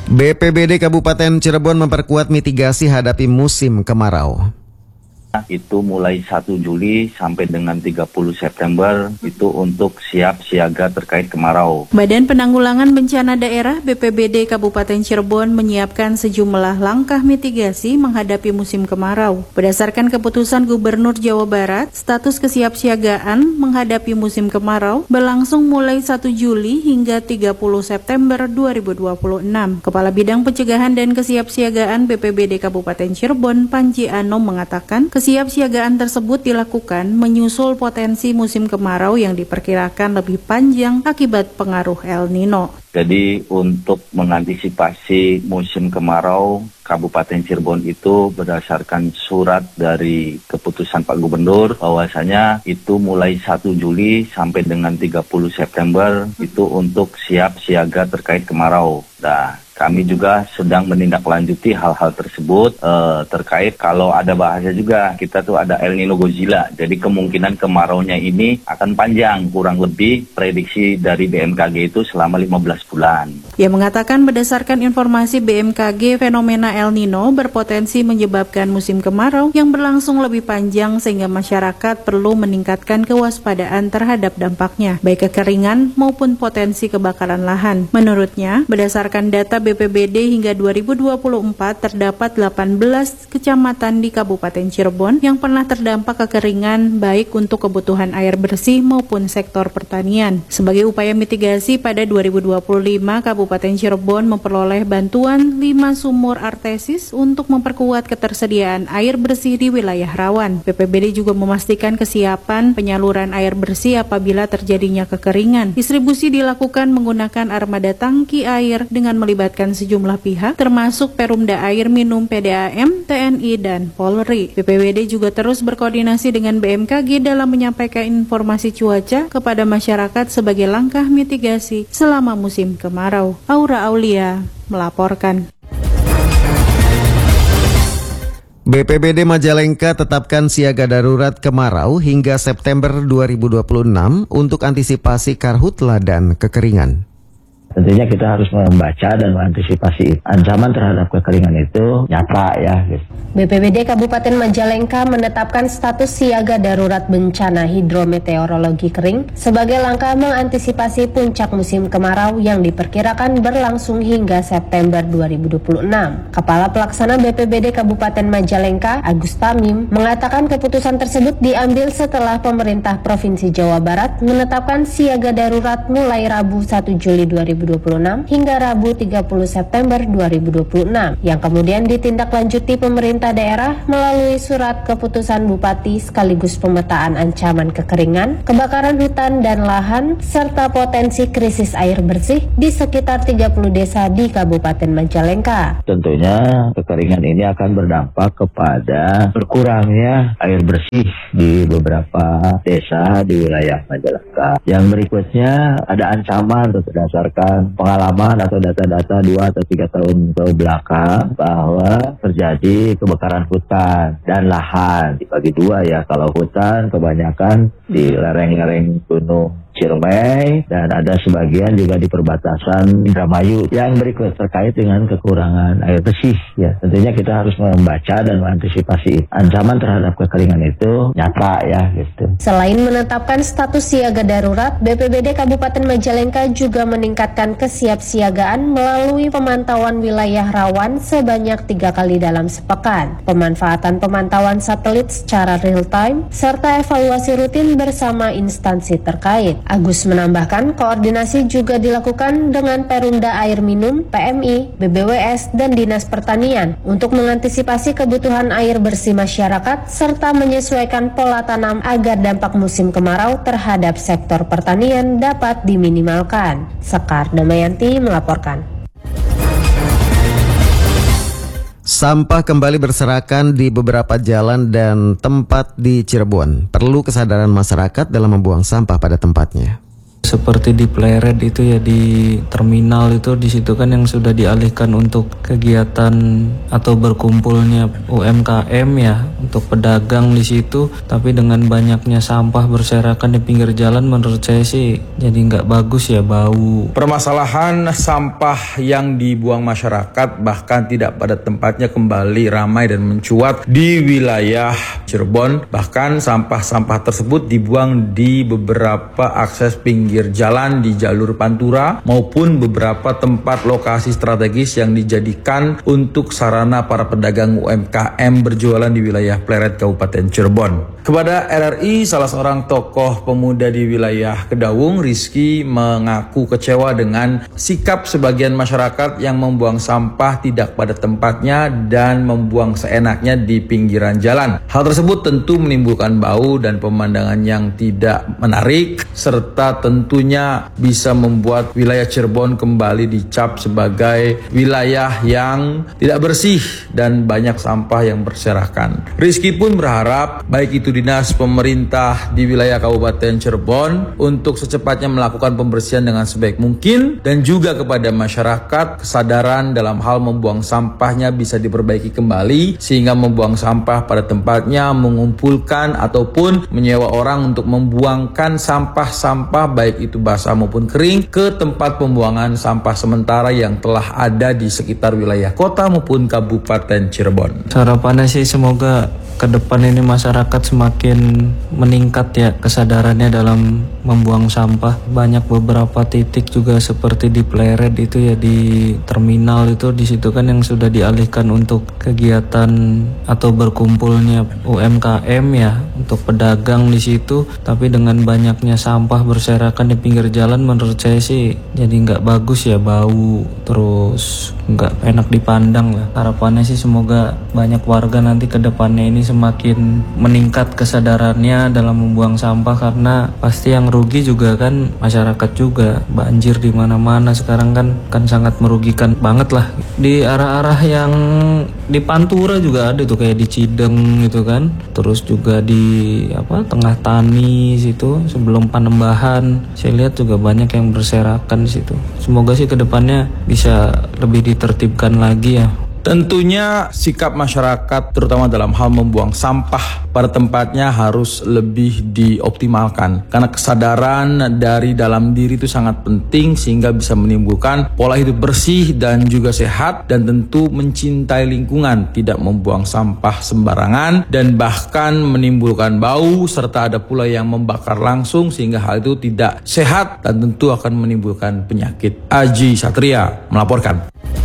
BPBD Kabupaten Cirebon memperkuat mitigasi hadapi musim kemarau. Itu mulai 1 Juli sampai dengan 30 September itu untuk siap siaga terkait kemarau. Badan Penanggulangan Bencana Daerah BPBD Kabupaten Cirebon menyiapkan sejumlah langkah mitigasi menghadapi musim kemarau. Berdasarkan keputusan Gubernur Jawa Barat, status kesiapsiagaan menghadapi musim kemarau berlangsung mulai 1 Juli hingga 30 September 2026. Kepala Bidang Pencegahan dan Kesiapsiagaan BPBD Kabupaten Cirebon, Panji Anom, mengatakan kesiapsiagaan tersebut dilakukan menyusul potensi musim kemarau yang diperkirakan lebih panjang akibat pengaruh El Nino. Jadi untuk mengantisipasi musim kemarau, Kabupaten Cirebon itu berdasarkan surat dari keputusan Pak Gubernur bahwasanya itu mulai 1 Juli sampai dengan 30 September itu untuk siap siaga terkait kemarau. Nah, kami juga sedang menindaklanjuti hal-hal tersebut terkait kalau ada bahasa juga kita tuh ada El Nino Godzilla. Jadi kemungkinan kemaraunya ini akan panjang, kurang lebih prediksi dari BMKG itu selama 15 bulan. Ia mengatakan berdasarkan informasi BMKG, fenomena El Nino berpotensi menyebabkan musim kemarau yang berlangsung lebih panjang sehingga masyarakat perlu meningkatkan kewaspadaan terhadap dampaknya, baik kekeringan maupun potensi kebakaran lahan. Menurutnya, berdasarkan data BPBD hingga 2024 terdapat 18 kecamatan di Kabupaten Cirebon yang pernah terdampak kekeringan baik untuk kebutuhan air bersih maupun sektor pertanian. Sebagai upaya mitigasi pada 2025, Kabupaten Cirebon memperoleh bantuan 5 sumur artesis untuk memperkuat ketersediaan air bersih di wilayah rawan. BPBD juga memastikan kesiapan penyaluran air bersih apabila terjadinya kekeringan. Distribusi dilakukan menggunakan armada tangki air dengan melibatkan sejumlah pihak termasuk Perumda Air Minum PDAM, TNI, dan Polri. BPBD juga terus berkoordinasi dengan BMKG dalam menyampaikan informasi cuaca kepada masyarakat sebagai langkah mitigasi selama musim kemarau. Aura Aulia melaporkan. BPBD Majalengka tetapkan siaga darurat kemarau hingga September 2026 untuk antisipasi karhutla dan kekeringan. Tentunya kita harus membaca dan mengantisipasi ancaman terhadap kekeringan itu nyata ya. BPBD Kabupaten Majalengka menetapkan status siaga darurat bencana hidrometeorologi kering sebagai langkah mengantisipasi puncak musim kemarau yang diperkirakan berlangsung hingga September 2026. Kepala Pelaksana BPBD Kabupaten Majalengka, Agus Tamim, mengatakan keputusan tersebut diambil setelah pemerintah Provinsi Jawa Barat menetapkan siaga darurat mulai Rabu 1 Juli 2026 hingga Rabu 30 September 2026 yang kemudian ditindaklanjuti pemerintah daerah melalui surat keputusan Bupati sekaligus pemetaan ancaman kekeringan, kebakaran hutan dan lahan serta potensi krisis air bersih di sekitar 30 desa di Kabupaten Majalengka. Tentunya kekeringan ini akan berdampak kepada berkurangnya air bersih di beberapa desa di wilayah Majalengka. Yang berikutnya ada ancaman berdasarkan pengalaman atau data-data 2 atau 3 tahun ke belakang bahwa terjadi kebakaran hutan dan lahan. Dibagi dua ya, kalau hutan kebanyakan di lereng-lereng gunung Ciremai dan ada sebagian juga di perbatasan Indramayu. Yang berikut terkait dengan kekurangan air bersih ya. Tentunya kita harus membaca dan mengantisipasi ancaman terhadap kekeringan itu nyata ya gitu. Selain menetapkan status siaga darurat, BPBD Kabupaten Majalengka juga meningkatkan kesiapsiagaan melalui pemantauan wilayah rawan sebanyak 3 kali dalam sepekan, pemanfaatan pemantauan satelit secara real time, serta evaluasi rutin bersama instansi terkait. Agus menambahkan koordinasi juga dilakukan dengan Perumda Air Minum, PMI, BBWS, dan Dinas Pertanian untuk mengantisipasi kebutuhan air bersih masyarakat serta menyesuaikan pola tanam agar dampak musim kemarau terhadap sektor pertanian dapat diminimalkan. Sekar Damayanti melaporkan. Sampah kembali berserakan di beberapa jalan dan tempat di Cirebon. Perlu kesadaran masyarakat dalam membuang sampah pada tempatnya. Seperti di Pleret itu ya, di terminal itu, di situ kan yang sudah dialihkan untuk kegiatan atau berkumpulnya UMKM ya, untuk pedagang di situ, tapi dengan banyaknya sampah berserakan di pinggir jalan, menurut saya sih jadi nggak bagus ya, bau. Permasalahan sampah yang dibuang masyarakat bahkan tidak pada tempatnya kembali ramai dan mencuat di wilayah Cirebon. Bahkan sampah-sampah tersebut dibuang di beberapa akses pinggir jalan di jalur Pantura maupun beberapa tempat lokasi strategis yang dijadikan untuk sarana para pedagang UMKM berjualan di wilayah Pleret, Kabupaten Cirebon. Kepada RRI, salah seorang tokoh pemuda di wilayah Kedawung, Rizky, mengaku kecewa dengan sikap sebagian masyarakat yang membuang sampah tidak pada tempatnya dan membuang seenaknya di pinggiran jalan. Hal tersebut tentu menimbulkan bau dan pemandangan yang tidak menarik, serta tentunya bisa membuat wilayah Cirebon kembali dicap sebagai wilayah yang tidak bersih dan banyak sampah yang berserakan. Rizky pun berharap baik itu dinas pemerintah di wilayah Kabupaten Cirebon untuk secepatnya melakukan pembersihan dengan sebaik mungkin, dan juga kepada masyarakat kesadaran dalam hal membuang sampahnya bisa diperbaiki kembali, sehingga membuang sampah pada tempatnya, mengumpulkan ataupun menyewa orang untuk membuangkan sampah-sampah baik itu basah maupun kering ke tempat pembuangan sampah sementara yang telah ada di sekitar wilayah kota maupun Kabupaten Cirebon. Harapannya sih semoga ke depan ini masyarakat semakin meningkat ya kesadarannya dalam membuang sampah. Banyak beberapa titik juga seperti di Pleret itu ya, di terminal itu, di situ kan yang sudah dialihkan untuk kegiatan atau berkumpulnya UMKM ya, untuk pedagang di situ, tapi dengan banyaknya sampah berserakan di pinggir jalan, menurut saya sih jadi nggak bagus ya, bau, terus nggak enak dipandang lah. Harapannya sih semoga banyak warga nanti ke depannya ini semakin meningkat kesadarannya dalam membuang sampah, karena pasti yang rugi juga kan masyarakat juga. Banjir di mana-mana sekarang kan sangat merugikan banget lah. Di arah-arah yang di Pantura juga ada tuh, kayak di Cideng gitu kan. Terus juga di Tengah Tani situ sebelum Panembahan, saya lihat juga banyak yang berserakan di situ. Semoga sih ke depannya bisa lebih ditertibkan lagi ya. Tentunya sikap masyarakat terutama dalam hal membuang sampah pada tempatnya harus lebih dioptimalkan, karena kesadaran dari dalam diri itu sangat penting sehingga bisa menimbulkan pola hidup bersih dan juga sehat, dan tentu mencintai lingkungan, tidak membuang sampah sembarangan dan bahkan menimbulkan bau, serta ada pula yang membakar langsung sehingga hal itu tidak sehat dan tentu akan menimbulkan penyakit. Aji Satria melaporkan.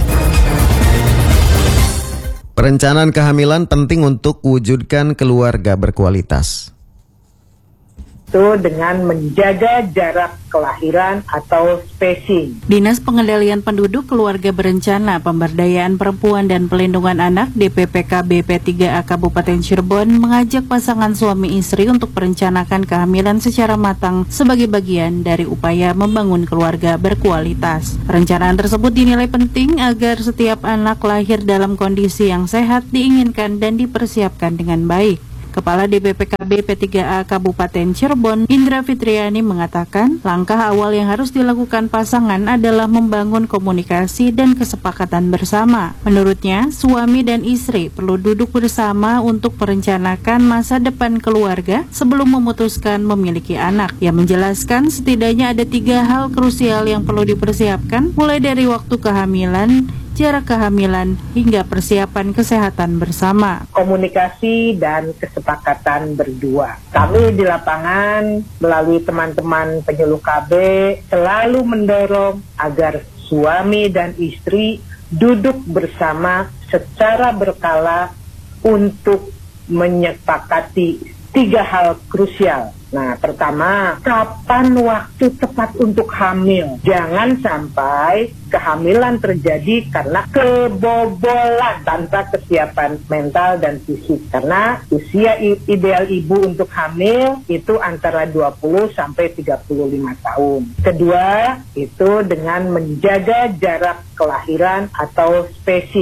Perencanaan kehamilan penting untuk wujudkan keluarga berkualitas. Itu dengan menjaga jarak kelahiran atau spacing. Dinas Pengendalian Penduduk, Keluarga Berencana, Pemberdayaan Perempuan dan Pelindungan Anak DPPKB P3A Kabupaten Cirebon mengajak pasangan suami istri untuk merencanakan kehamilan secara matang sebagai bagian dari upaya membangun keluarga berkualitas. Perencanaan tersebut dinilai penting agar setiap anak lahir dalam kondisi yang sehat, diinginkan dan dipersiapkan dengan baik. Kepala DPPKB P3A Kabupaten Cirebon, Indra Fitriani, mengatakan langkah awal yang harus dilakukan pasangan adalah membangun komunikasi dan kesepakatan bersama. Menurutnya, suami dan istri perlu duduk bersama untuk merencanakan masa depan keluarga sebelum memutuskan memiliki anak. Ia menjelaskan setidaknya ada 3 hal krusial yang perlu dipersiapkan, mulai dari waktu kehamilan, jarak kehamilan, hingga persiapan kesehatan bersama. Komunikasi dan kesepakatan berdua. Kami di lapangan melalui teman-teman penyuluh KB selalu mendorong agar suami dan istri duduk bersama secara berkala untuk menyepakati 3 hal krusial. Nah, pertama, kapan waktu tepat untuk hamil? Jangan sampai kehamilan terjadi karena kebobolan tanpa kesiapan mental dan fisik. Karena usia ideal ibu untuk hamil itu antara 20 sampai 35 tahun. Kedua, itu dengan menjaga jarak kelahiran atau spacing.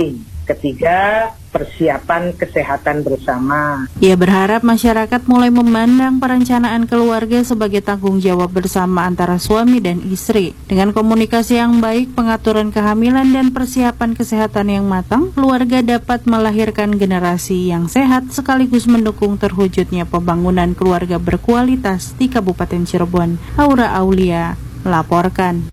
Ketiga, persiapan kesehatan bersama. Ia berharap masyarakat mulai memandang perencanaan keluarga sebagai tanggung jawab bersama antara suami dan istri. Dengan komunikasi yang baik, pengaturan kehamilan dan persiapan kesehatan yang matang, keluarga dapat melahirkan generasi yang sehat sekaligus mendukung terwujudnya pembangunan keluarga berkualitas di Kabupaten Cirebon. Aura Aulia melaporkan.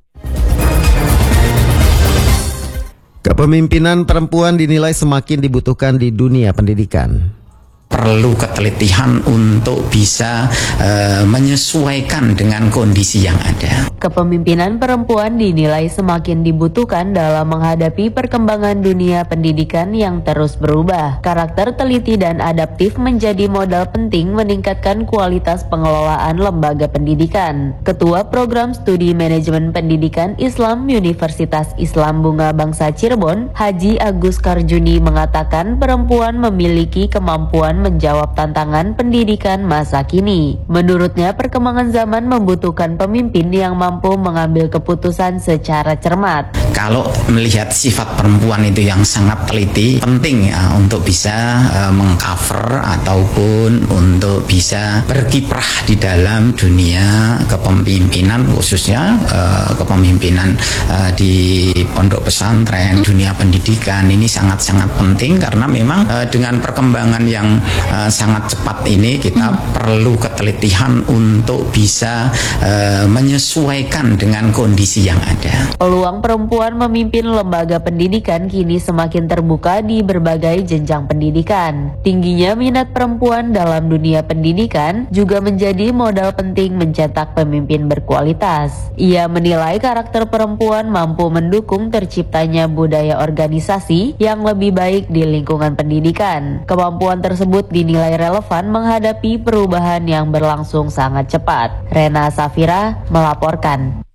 Kepemimpinan perempuan dinilai semakin dibutuhkan di dunia pendidikan. Perlu ketelitian untuk bisa menyesuaikan dengan kondisi yang ada. Kepemimpinan perempuan dinilai semakin dibutuhkan dalam menghadapi perkembangan dunia pendidikan yang terus berubah. Karakter teliti dan adaptif menjadi modal penting meningkatkan kualitas pengelolaan lembaga pendidikan. Ketua Program Studi Manajemen Pendidikan Islam Universitas Islam Bunga Bangsa Cirebon, Haji Agus Karjuni mengatakan perempuan memiliki kemampuan menjawab tantangan pendidikan masa kini. Menurutnya, perkembangan zaman membutuhkan pemimpin yang mampu mengambil keputusan secara cermat. Kalau melihat sifat perempuan itu yang sangat teliti, penting ya untuk bisa mengcover ataupun untuk bisa berkiprah di dalam dunia kepemimpinan, khususnya kepemimpinan di pondok pesantren, dunia pendidikan. Ini sangat-sangat penting karena memang dengan perkembangan yang sangat cepat ini kita perlu ketelitian untuk bisa menyesuaikan dengan kondisi yang ada. Peluang perempuan memimpin lembaga pendidikan kini semakin terbuka di berbagai jenjang pendidikan. Tingginya minat perempuan dalam dunia pendidikan juga menjadi modal penting mencetak pemimpin berkualitas. Ia menilai karakter perempuan mampu mendukung terciptanya budaya organisasi yang lebih baik di lingkungan pendidikan. Kemampuan tersebut dinilai relevan menghadapi perubahan yang berlangsung sangat cepat. Rena Safira melaporkan.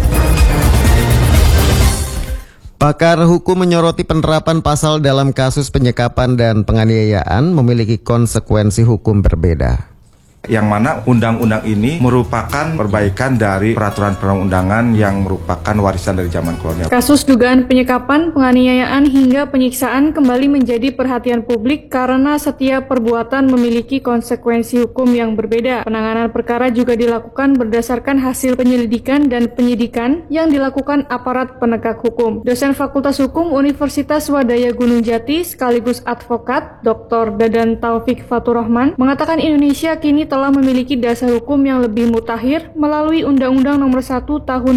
Pakar hukum menyoroti penerapan pasal dalam kasus penyekapan dan penganiayaan memiliki konsekuensi hukum berbeda. Yang mana undang-undang ini merupakan perbaikan dari peraturan perundang-undangan yang merupakan warisan dari zaman kolonial. Kasus dugaan penyekapan, penganiayaan hingga penyiksaan kembali menjadi perhatian publik karena setiap perbuatan memiliki konsekuensi hukum yang berbeda. Penanganan perkara juga dilakukan berdasarkan hasil penyelidikan dan penyidikan yang dilakukan aparat penegak hukum. Dosen Fakultas Hukum Universitas Wadaya Gunung Jati sekaligus advokat Dr. Dadan Taufik Faturrahman mengatakan Indonesia kini telah memiliki dasar hukum yang lebih mutakhir melalui Undang-Undang Nomor 1 Tahun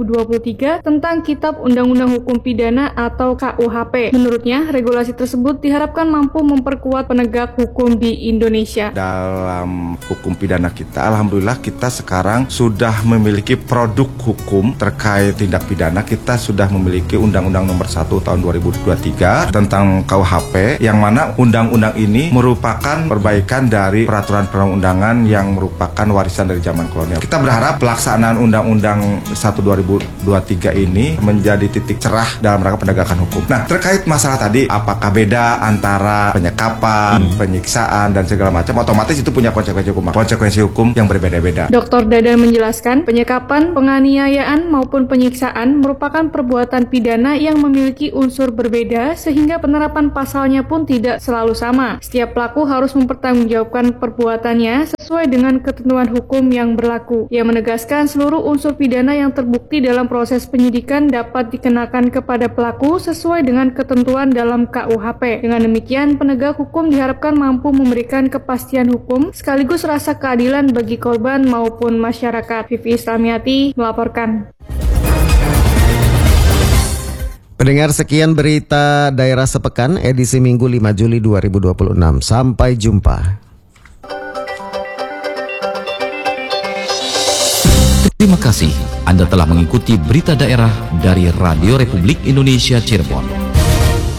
2023 tentang Kitab Undang-Undang Hukum Pidana atau KUHP. Menurutnya, regulasi tersebut diharapkan mampu memperkuat penegak hukum di Indonesia. Dalam hukum pidana kita, alhamdulillah kita sekarang sudah memiliki produk hukum terkait tindak pidana. Kita sudah memiliki Undang-Undang Nomor 1 Tahun 2023 tentang KUHP, yang mana undang-undang ini merupakan perbaikan dari peraturan perundang-undangan yang merupakan warisan dari zaman kolonial. Kita berharap pelaksanaan Undang-Undang 1 2023 ini menjadi titik cerah dalam rangka penegakan hukum. Nah, terkait masalah tadi, apakah beda antara penyekapan, penyiksaan, dan segala macam, otomatis itu punya konsekuensi hukum yang berbeda-beda. Dr. Dadan menjelaskan, penyekapan, penganiayaan, maupun penyiksaan merupakan perbuatan pidana yang memiliki unsur berbeda sehingga penerapan pasalnya pun tidak selalu sama. Setiap pelaku harus mempertanggungjawabkan perbuatannya sesuai dengan ketentuan hukum yang berlaku. Ia menegaskan seluruh unsur pidana yang terbukti dalam proses penyidikan dapat dikenakan kepada pelaku sesuai dengan ketentuan dalam KUHP. Dengan demikian, penegak hukum diharapkan mampu memberikan kepastian hukum sekaligus rasa keadilan bagi korban maupun masyarakat. Vivi Islamiati melaporkan. Pendengar, sekian berita Daerah Sepekan edisi Minggu 5 Juli 2026. Sampai jumpa. Terima kasih Anda telah mengikuti berita daerah dari Radio Republik Indonesia Cirebon.